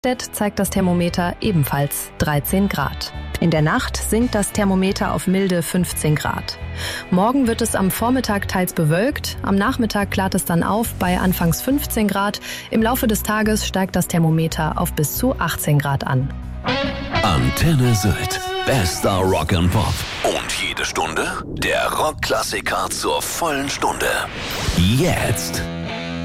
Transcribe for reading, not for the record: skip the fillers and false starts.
Stedt zeigt das Thermometer ebenfalls 13 Grad. In der Nacht sinkt das Thermometer auf milde 15 Grad. Morgen wird es am Vormittag teils bewölkt, am Nachmittag klart es dann auf bei anfangs 15 Grad. Im Laufe des Tages steigt das Thermometer auf bis zu 18 Grad an. Antenne Sylt. Bester Rock and Pop. Und jede Stunde der Rockklassiker zur vollen Stunde. Jetzt